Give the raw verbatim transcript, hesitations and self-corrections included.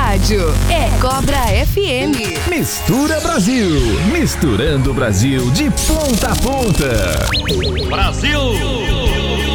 rádio é Cobra F M. Mistura Brasil, misturando o Brasil de ponta a ponta. Brasil!